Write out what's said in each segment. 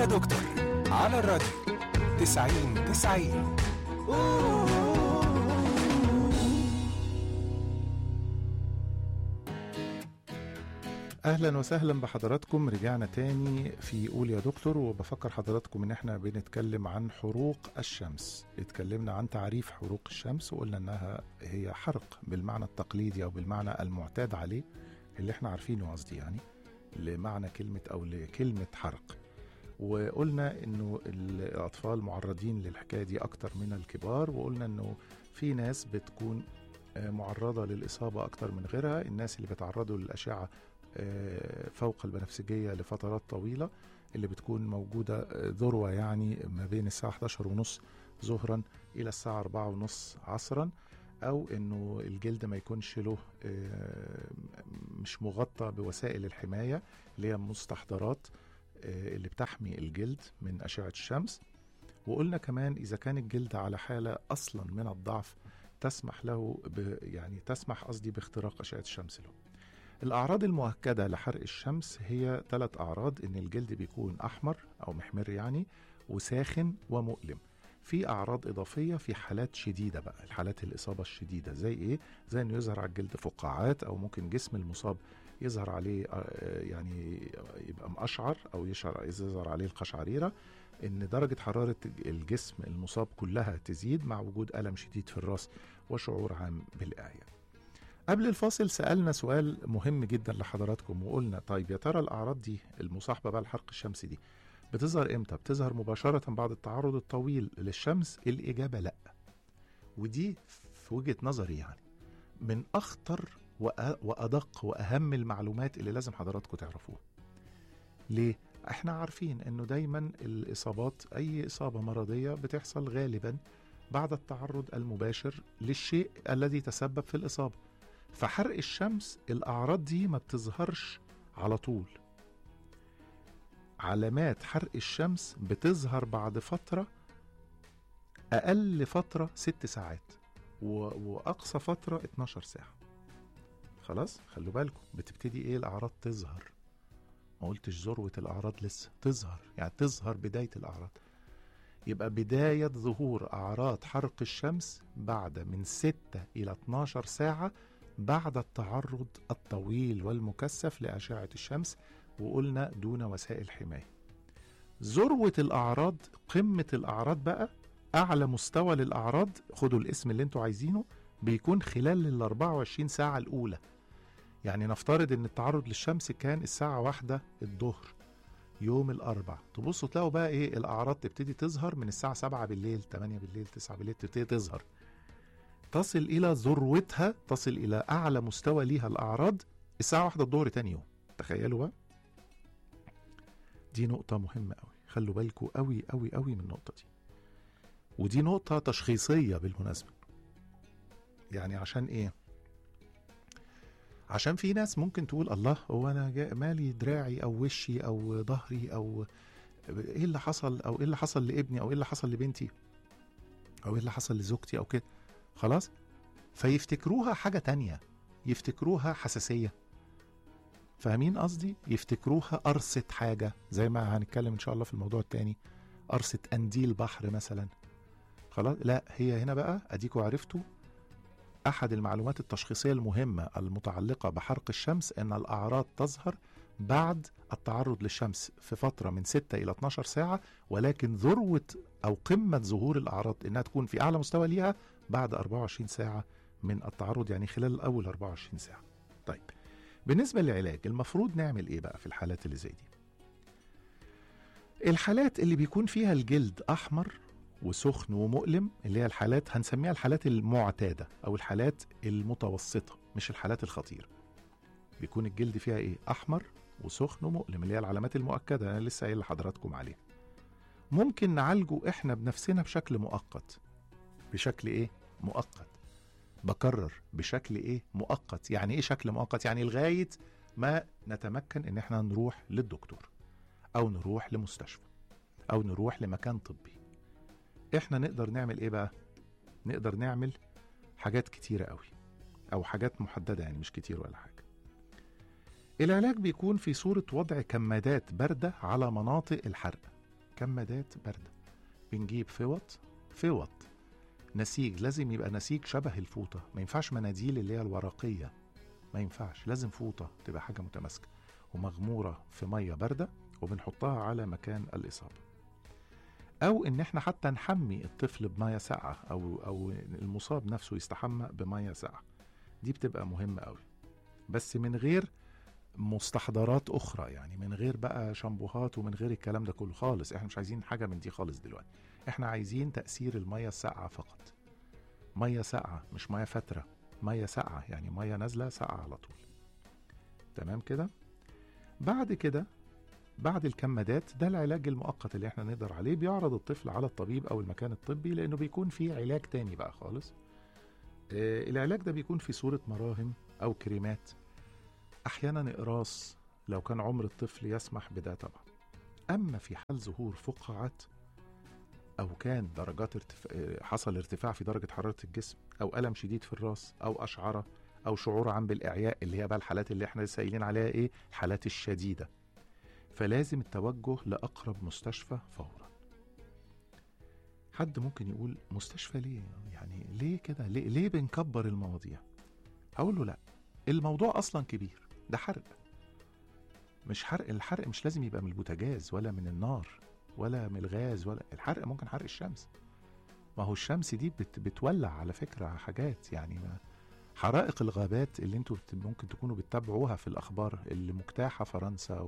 يا دكتور على الراديو 90-90. اهلا وسهلا بحضراتكم. رجعنا تاني في قول يا دكتور، وبفكر حضراتكم ان احنا بنتكلم عن حروق الشمس. اتكلمنا عن تعريف حروق الشمس وقلنا انها هي حرق بالمعنى التقليدي او بالمعنى المعتاد عليه اللي احنا عارفينه، قصدي يعني لمعنى كلمة او لكلمة حرق. وقلنا انه الاطفال معرضين للحكاية دي اكتر من الكبار، وقلنا انه في ناس بتكون معرضة للإصابة اكتر من غيرها. الناس اللي بيتعرضوا للأشعة فوق البنفسجية لفترات طويلة اللي بتكون موجودة ذروة يعني ما بين الساعة 11:30 ظهرا إلى الساعة 4:30 عصرا، أو إنه الجلد ما يكونش له مش مغطى بوسائل الحماية اللي هي مستحضرات اللي بتحمي الجلد من أشعة الشمس. وقلنا كمان إذا كان الجلد على حالة أصلا من الضعف تسمح له تسمح باختراق أشعة الشمس له. الأعراض المؤكدة لحرق الشمس هي 3 أعراض: إن الجلد بيكون أحمر أو محمر يعني، وساخن ومؤلم. في أعراض إضافية في حالات شديدة بقى، الحالات الإصابة الشديدة زي إيه؟ زي إنه يظهر على الجلد فقاعات، أو ممكن جسم المصاب يظهر عليه يعني يبقى مقشعر، أو يظهر عليه القشعريرة. إن درجة حرارة الجسم المصاب كلها تزيد مع وجود ألم شديد في الرأس وشعور عام بالإعياء. قبل الفاصل سألنا سؤال مهم جدا لحضراتكم وقلنا طيب يا ترى الأعراض دي المصاحبة بقى لحرق الشمس دي بتظهر إمتى؟ بتظهر مباشرة بعد التعرض الطويل للشمس؟ الإجابة لأ. ودي في وجهة نظري يعني من أخطر وأدق وأهم المعلومات اللي لازم حضراتكم تعرفوها. ليه؟ احنا عارفين انه دايما الإصابات، أي إصابة مرضية بتحصل غالبا بعد التعرض المباشر للشيء الذي تسبب في الإصابة. فحرق الشمس الأعراض دي ما بتظهرش على طول. علامات حرق الشمس بتظهر بعد فترة، أقل فترة 6 ساعات وأقصى فترة 12 ساعة. خلاص خلوا بالكم، بتبتدي إيه الأعراض تظهر. ما قلتش ذروة الأعراض لسه، تظهر يعني تظهر بداية الأعراض. يبقى بداية ظهور أعراض حرق الشمس بعد من 6 إلى 12 ساعة بعد التعرض الطويل والمكثف لأشعة الشمس، وقلنا دون وسائل حماية. ذروة الأعراض، قمة الأعراض بقى، أعلى مستوى للأعراض، خدوا الاسم اللي انتوا عايزينه، بيكون خلال 24 ساعة الأولى. يعني نفترض ان التعرض للشمس كان الساعة 1 الظهر يوم الأربع، تبصوا تلاقوا بقى ايه الأعراض تبتدي تظهر من الساعة 7 بالليل، 8 بالليل، 9 بالليل تبتدي تظهر، تصل إلى ذروتها، تصل إلى أعلى مستوى ليها الأعراض الساعة 1 الظهر تاني يوم. تخيلوا بقى، دي نقطة مهمة قوي، خلوا بالكم قوي قوي قوي من النقطة دي. ودي نقطة تشخيصية بالمناسبة. يعني عشان ايه؟ عشان في ناس ممكن تقول الله، هو انا مالي دراعي او وشي او ظهري، او ايه اللي حصل، او ايه اللي حصل لابني، او ايه اللي حصل لبنتي، او ايه اللي حصل لزوجتي او كده، خلاص فيفتكروها حاجة تانية، يفتكروها حساسية. فاهمين قصدي؟ يفتكروها قرصة حاجة، زي ما هنتكلم ان شاء الله في الموضوع التاني، قرصة قنديل بحر مثلا. خلاص لا، هي هنا بقى اديكوا عرفتوا أحد المعلومات التشخيصية المهمة المتعلقة بحرق الشمس، أن الأعراض تظهر بعد التعرض للشمس في فترة من 6 إلى 12 ساعة، ولكن ذروة أو قمة ظهور الأعراض إنها تكون في أعلى مستوى ليها بعد 24 ساعة من التعرض، يعني خلال أول 24 ساعة. طيب بالنسبة للعلاج المفروض نعمل إيه بقى في الحالات اللي زي دي؟ الحالات اللي بيكون فيها الجلد أحمر وسخن ومؤلم، اللي هي الحالات هنسميها الحالات المعتادة أو الحالات المتوسطة، مش الحالات الخطيرة. بيكون الجلد فيها إيه؟ أحمر وسخن ومؤلم، اللي هي العلامات المؤكدة أنا لسه قايل لحضراتكم عليها. ممكن نعالجه إحنا بنفسنا بشكل مؤقت. بشكل إيه؟ مؤقت. بكرر، بشكل إيه؟ مؤقت. يعني إيه شكل مؤقت؟ يعني لغاية ما نتمكن إن إحنا نروح للدكتور، أو نروح لمستشفى، أو نروح لمكان طبي. احنا نقدر نعمل ايه بقى؟ نقدر نعمل حاجات كتيرة قوي، او حاجات محددة يعني مش كتير ولا حاجة. العلاج بيكون في صورة وضع كمادات باردة على مناطق الحرق. كمادات باردة، بنجيب فوط نسيج، لازم يبقى نسيج شبه الفوطة، ما ينفعش مناديل اللي هي الورقية، ما ينفعش، لازم فوطة تبقى حاجة متماسكة ومغمورة في مية باردة، وبنحطها على مكان الإصابة. أو إن إحنا حتى نحمي الطفل بمية ساقعة، أو المصاب نفسه يستحمى بمية ساقعة، دي بتبقى مهمة أوي، بس من غير مستحضرات أخرى، يعني من غير بقى شامبوهات ومن غير الكلام ده كله خالص. إحنا مش عايزين حاجة من دي خالص دلوقتي، إحنا عايزين تأثير المية الساقعة فقط، مية ساقعة مش مية فترة، مية ساقعة يعني مية نازلة ساقعة على طول. تمام كده؟ بعد كده، بعد الكمادات، ده العلاج المؤقت اللي احنا نقدر عليه، بيعرض الطفل على الطبيب او المكان الطبي، لانه بيكون فيه علاج تاني بقى خالص. العلاج ده بيكون في صورة مراهم او كريمات، احيانا اقراص لو كان عمر الطفل يسمح بده طبعا. اما في حال ظهور فقاعات، او كان درجات حصل ارتفاع في درجة حرارة الجسم، او ألم شديد في الراس، او اشعرة، او شعور عن بالاعياء، اللي هي بقى الحالات اللي احنا لسه قايلين عليها ايه، الحالات الشديدة، فلازم التوجه لأقرب مستشفى فورا. حد ممكن يقول مستشفى ليه؟ يعني ليه كده؟ ليه بنكبر المواضيع؟ هقول له لا، الموضوع أصلا كبير، ده حرق، مش حرق، الحرق مش لازم يبقى من البوتاجاز ولا من النار ولا من الغاز، ولا الحرق ممكن حرق الشمس، ما هو الشمس دي بتولع على فكرة حاجات، يعني حرائق الغابات اللي انتوا ممكن تكونوا بتتابعوها في الأخبار، اللي مجتاحة فرنسا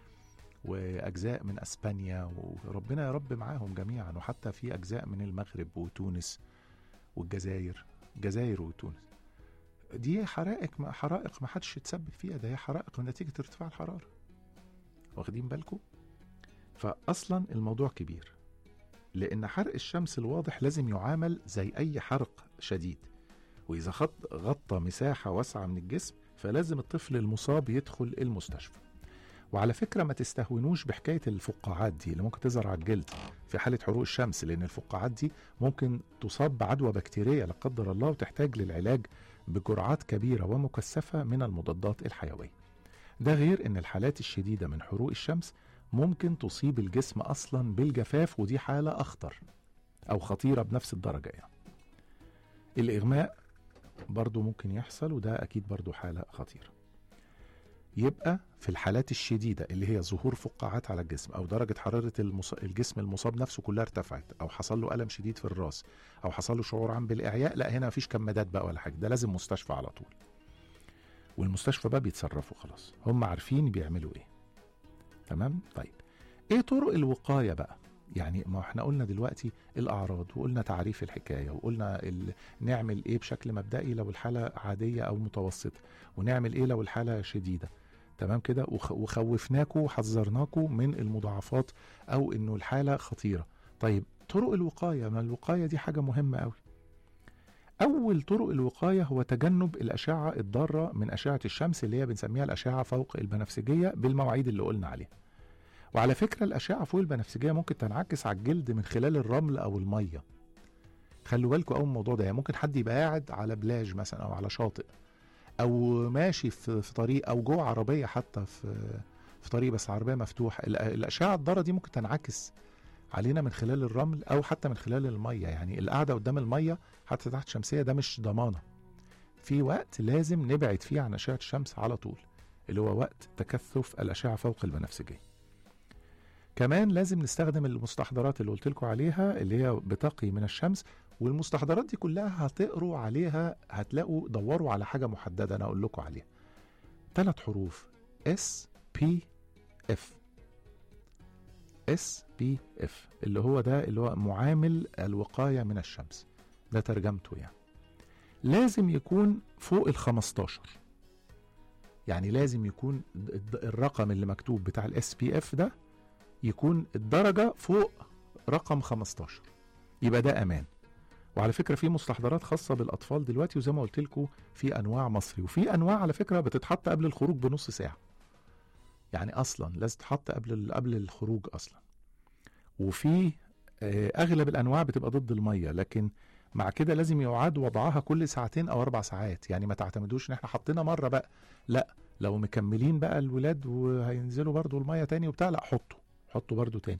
وأجزاء من أسبانيا، وربنا يا رب معاهم جميعا، وحتى في أجزاء من المغرب وتونس والجزائر، الجزائر وتونس، دي حرائق ما حدش يتسبب فيها، ده هي حرائق نتيجة ارتفاع الحرارة، واخدين بالكم؟ فأصلا الموضوع كبير، لأن حرق الشمس الواضح لازم يعامل زي أي حرق شديد، وإذا غطى مساحة واسعة من الجسم، فلازم الطفل المصاب يدخل المستشفى. وعلى فكرة ما تستهونوش بحكاية الفقاعات دي اللي ممكن تظهر على الجلد في حالة حروق الشمس، لأن الفقاعات دي ممكن تصاب بعدوى بكتيرية لا قدر الله، وتحتاج للعلاج بجرعات كبيرة ومكثفة من المضادات الحيوية. ده غير أن الحالات الشديدة من حروق الشمس ممكن تصيب الجسم أصلا بالجفاف، ودي حالة أخطر أو خطيرة بنفس الدرجة يعني. الإغماء برضو ممكن يحصل، وده أكيد برضو حالة خطيرة. يبقى في الحالات الشديدة اللي هي ظهور فقاعات على الجسم، أو درجة حرارة الجسم المصاب نفسه كلها ارتفعت، أو حصل له ألم شديد في الراس، أو حصل له شعور عن بالإعياء، لا هنا مفيش كمادات بقى ولا حاجة، ده لازم مستشفى على طول، والمستشفى بقى بيتصرفوا خلاص، هم عارفين بيعملوا إيه. تمام؟ طيب إيه طرق الوقاية بقى؟ يعني ما احنا قلنا دلوقتي الأعراض، وقلنا تعريف الحكاية، وقلنا نعمل إيه بشكل مبدئي لو الحالة عادية أو متوسطة، ونعمل إيه لو الحالة شديدة. تمام كده؟ وخوفناكوا وحذرناكوا من المضاعفات أو إنه الحالة خطيرة. طيب طرق الوقاية، ما الوقاية دي حاجة مهمة أوي. أول طرق الوقاية هو تجنب الأشعة الضارة من أشعة الشمس، اللي هي بنسميها الأشعة فوق البنفسجية بالمواعيد اللي قلنا عليها. وعلى فكرة الأشعة فوق البنفسجية ممكن تنعكس على الجلد من خلال الرمل أو المية. خلوا بالكم أول الموضوع ده، يعني ممكن حد يبقى قاعد على بلاج مثلا أو على شاطئ، أو ماشي في طريق، أو جوه عربية حتى في طريق بس عربية مفتوحة، الأشعة الضارة دي ممكن تنعكس علينا من خلال الرمل أو حتى من خلال المية. يعني القعدة قدام المية حتى تحت شمسية ده مش ضمانة، في وقت لازم نبعد فيه عن أشعة الشمس على طول، اللي هو وقت تكثف الأشعة فوق البنفسجية. كمان لازم نستخدم المستحضرات اللي قلت لكم عليها، اللي هي بتقي من الشمس، والمستحضرات دي كلها هتقروا عليها، هتلاقوا دوروا على حاجة محددة أنا أقول لكم عليها، 3 حروف SPF. SPF اللي هو ده اللي هو معامل الوقاية من الشمس، ده ترجمته يعني. لازم يكون فوق 15، يعني لازم يكون الرقم اللي مكتوب بتاع SPF ده يكون الدرجة فوق رقم 15، يبقى ده أمان. وعلى فكرة في مستحضرات خاصة بالأطفال دلوقتي، وزي ما قلت لكم في أنواع مصري، وفي أنواع على فكرة بتتحط قبل الخروج بنص ساعة، يعني أصلا لازم تتحط قبل الخروج أصلا. وفي أغلب الأنواع بتبقى ضد المية، لكن مع كده لازم يعاد وضعها كل 2 أو 4 ساعات، يعني ما تعتمدوش إن احنا حطينا مرة بقى، لا لو مكملين بقى الولاد وهينزلوا برضو المية تاني وبتاع، لا حطوا برضو تاني،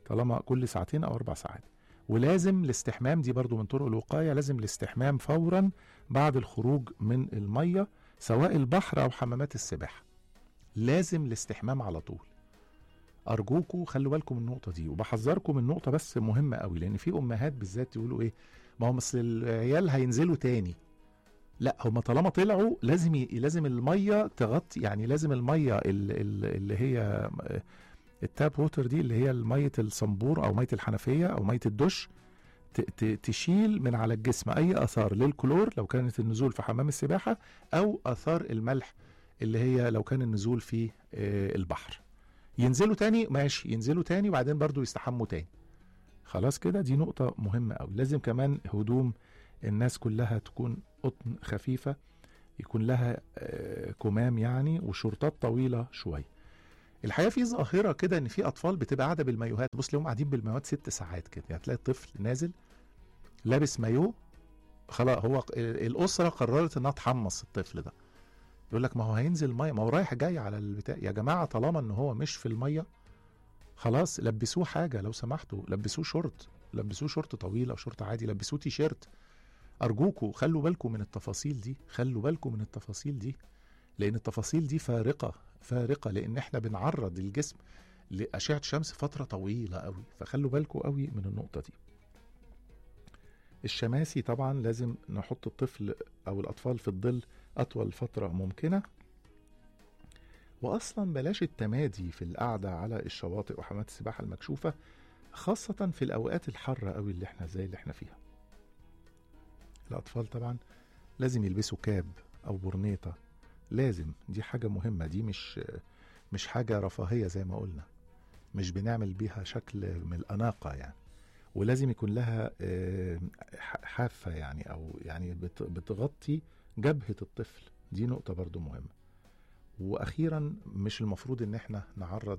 طالما كل ساعتين او 4 ساعات. ولازم الاستحمام، دي برضو من طرق الوقاية، لازم الاستحمام فورا بعد الخروج من المية سواء البحر او حمامات السباحة، لازم الاستحمام على طول. ارجوكوا خلوا بالكم من النقطة دي، وبحذركم من نقطة بس مهمة قوي، لان في امهات بالذات يقولوا ايه، ما هو مثل العيال هينزلوا تاني. لا، هم طالما طلعوا لازم المية تغطي، يعني لازم المية اللي هي التاب ووتر دي، اللي هي مية الصنبور او مية الحنفية او مية الدش، تشيل من على الجسم اي اثار للكلور لو كانت النزول في حمام السباحة، او اثار الملح اللي هي لو كان النزول في البحر. ينزلوا تاني ماشي، ينزلوا تاني وبعدين برضو يستحموا تاني. خلاص كده، دي نقطة مهمة قوي. لازم كمان هدوم الناس كلها تكون قطن خفيفة، يكون لها كمام يعني، وشورتات طويلة شوية. الحقيقة في ظاهرة كده ان في اطفال بتبقى قاعدة بالمايوهات، بص لهم قاعدين بالمايوهات 6 ساعات كده، يعني تلاقي الطفل نازل لابس مايو، خلاص هو الاسرة قررت انها تحمص الطفل ده. يقول لك ما هو هينزل ميه، ما هو رايح جاي على البتاع. يا جماعه طالما ان هو مش في الميه خلاص لبسوه حاجه لو سمحتوا، لبسوه شورت، لبسوه شورت طويل او شورت عادي، لبسوه تي شيرت. ارجوكوا خلوا بالكم من التفاصيل دي، خلوا بالكم من التفاصيل دي، لان التفاصيل دي فارقه، لان احنا بنعرض الجسم لاشعه شمس فتره طويله قوي، فخلوا بالكم قوي من النقطه دي. الشماسي طبعا لازم نحط الطفل او الاطفال في الظل أطول فترة ممكنة. وأصلا بلاش التمادي في القعدة على الشواطئ وحمامات السباحة المكشوفة، خاصة في الأوقات الحارة قوي اللي احنا زي اللي احنا فيها. الأطفال طبعا لازم يلبسوا كاب أو برنيطة، لازم، دي حاجة مهمة، دي مش حاجة رفاهية زي ما قلنا، مش بنعمل بيها شكل من الأناقة يعني. ولازم يكون لها حافة يعني، أو يعني بتغطي جبهة الطفل، دي نقطة برضو مهمة. وأخيرا مش المفروض ان احنا نعرض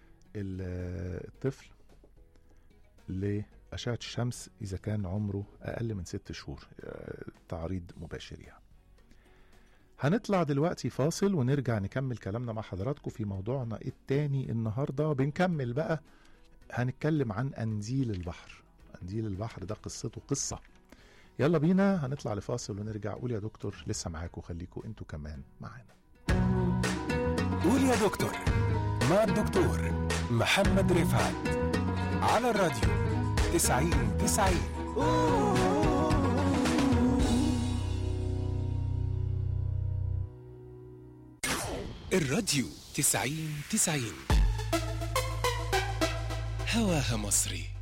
الطفل لأشعة الشمس إذا كان عمره أقل من 6 شهور، تعريض مباشر يعني. هنطلع دلوقتي فاصل ونرجع نكمل كلامنا مع حضراتكم في موضوعنا التاني النهاردة. بنكمل بقى، هنتكلم عن قنديل البحر. قنديل البحر ده قصته قصة. يلا بينا هنطلع لفاصل ونرجع. قول يا دكتور لسه معاكم، خليكم انتوا كمان معانا. قول يا دكتور مع الدكتور محمد رفعت على الراديو 90-90. الراديو 90-90 هواها مصري.